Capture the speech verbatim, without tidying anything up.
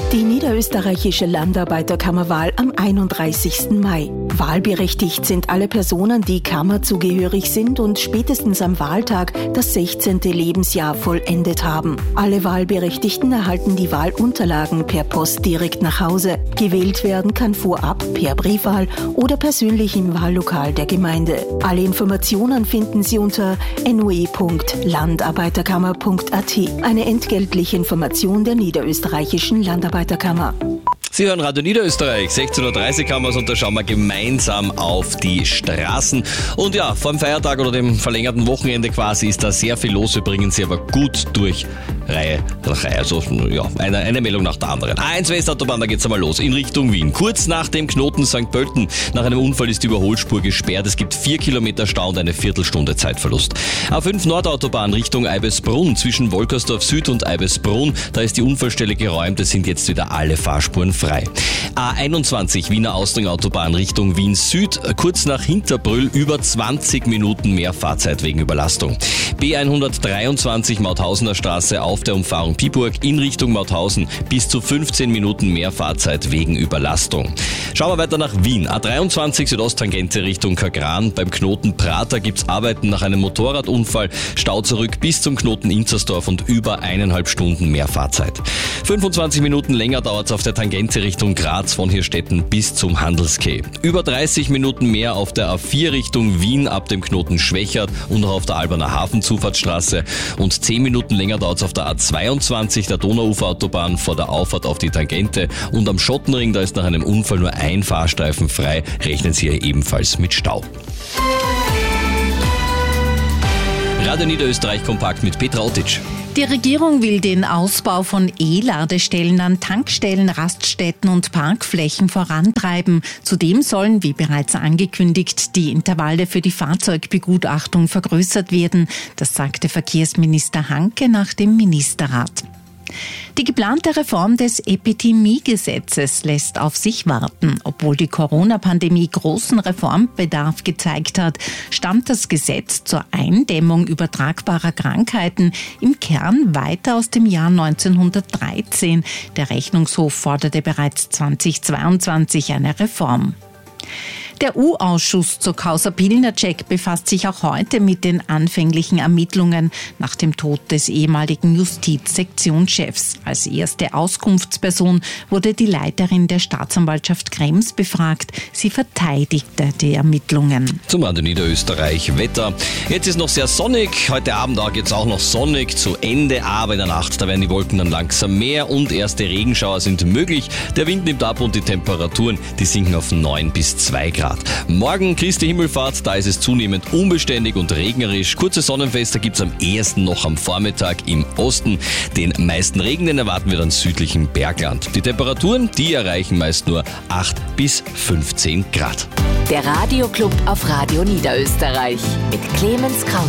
Die niederösterreichische Landarbeiterkammerwahl am einunddreißigsten Mai. Wahlberechtigt sind alle Personen, die kammerzugehörig sind und spätestens am Wahltag das sechzehnte Lebensjahr vollendet haben. Alle Wahlberechtigten erhalten die Wahlunterlagen per Post direkt nach Hause. Gewählt werden kann vorab per Briefwahl oder persönlich im Wahllokal der Gemeinde. Alle Informationen finden Sie unter n o e punkt landarbeiterkammer punkt a t. Eine entgeltliche Information der niederösterreichischen Landarbeiterkammer. Sie hören Radio Niederösterreich, sechzehn Uhr dreißig haben wir es und da schauen wir gemeinsam auf die Straßen. Und ja, vor dem Feiertag oder dem verlängerten Wochenende quasi ist da sehr viel los. Wir bringen Sie aber gut durch Reihe nach Reihe. Also ja, eine, eine Meldung nach der anderen. A eins Westautobahn, da geht's einmal los, in Richtung Wien. Kurz nach dem Knoten Sankt Pölten, nach einem Unfall ist die Überholspur gesperrt. Es gibt vier Kilometer Stau und eine Viertelstunde Zeitverlust. A fünf Nordautobahn Richtung Eibesbrunn, zwischen Wolkersdorf Süd und Eibesbrunn, da ist die Unfallstelle geräumt. Es sind jetzt wieder alle Fahrspuren frei. A einundzwanzig Wiener Austringautobahn Richtung Wien Süd, kurz nach Hinterbrüll über zwanzig Minuten mehr Fahrzeit wegen Überlastung. B hundertdreiundzwanzig Mauthausener Straße auf der Umfahrung Piburg in Richtung Mauthausen, bis zu fünfzehn Minuten mehr Fahrzeit wegen Überlastung. Schauen wir weiter nach Wien. A dreiundzwanzig Südosttangente Richtung Kagran, beim Knoten Prater gibt's Arbeiten nach einem Motorradunfall, Stau zurück bis zum Knoten Inzersdorf und über eineinhalb Stunden mehr Fahrzeit. fünfundzwanzig Minuten länger dauert's auf der Tangente Richtung Graz von Hirstetten bis zum Handelskeh. Über dreißig Minuten mehr auf der A vier Richtung Wien ab dem Knoten Schwächert und auch auf der Alberner Hafenzufahrtsstraße und zehn Minuten länger dauert's auf der A zweiundzwanzig, der Donauuferautobahn, vor der Auffahrt auf die Tangente und am Schottenring, da ist nach einem Unfall nur ein Fahrstreifen frei, rechnen Sie hier ebenfalls mit Stau. Radio Niederösterreich kompakt mit Petra Otic. Die Regierung will den Ausbau von E-Ladestellen an Tankstellen, Raststätten und Parkflächen vorantreiben. Zudem sollen, wie bereits angekündigt, die Intervalle für die Fahrzeugbegutachtung vergrößert werden. Das sagte Verkehrsminister Hanke nach dem Ministerrat. Die geplante Reform des Epidemiegesetzes lässt auf sich warten. Obwohl die Corona-Pandemie großen Reformbedarf gezeigt hat, stammt das Gesetz zur Eindämmung übertragbarer Krankheiten im Kern weiter aus dem Jahr neunzehnhundertdreizehn. Der Rechnungshof forderte bereits zweitausendzweiundzwanzig eine Reform. Der U-Ausschuss zur Causa Pilnacek befasst sich auch heute mit den anfänglichen Ermittlungen nach dem Tod des ehemaligen Justizsektionschefs. Als erste Auskunftsperson wurde die Leiterin der Staatsanwaltschaft Krems befragt. Sie verteidigte die Ermittlungen. Zum Radio Niederösterreich Wetter. Jetzt ist noch sehr sonnig. Heute Abend geht es auch noch sonnig zu Ende, aber in der Nacht, da werden die Wolken dann langsam mehr und erste Regenschauer sind möglich. Der Wind nimmt ab und die Temperaturen, die sinken auf neun bis zwei Grad. Morgen Christi Himmelfahrt, da ist es zunehmend unbeständig und regnerisch. Kurze Sonnenfeste gibt es am ehesten noch am Vormittag im Osten. Den meisten Regen, den erwarten wir dann südlich im Bergland. Die Temperaturen, die erreichen meist nur acht bis fünfzehn Grad. Der Radioclub auf Radio Niederösterreich mit Clemens Kraut.